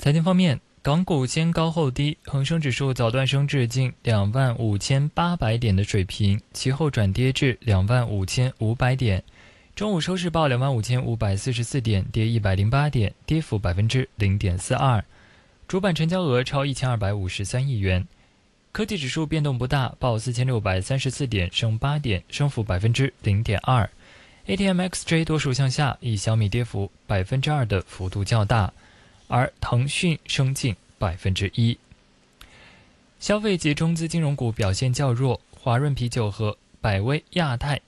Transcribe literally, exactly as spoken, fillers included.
财经方面，港股先高后低，恒生指数早段升至近两万五千八百点的水平，其后转跌至两万五千五百点。中午收市报两万五千五百四十四点，跌一百零八点，跌幅百分之零点四二。主板成交额超一千二百五十三亿元。科技指数变动不大，报四千六百三十四点，升八点，升幅百分之零点二。A T M X J 多数向下，以小米跌幅百分之二的幅度较大。而腾讯升近百分之一。消费及中资金融股表现较弱，华润啤酒和百威亚太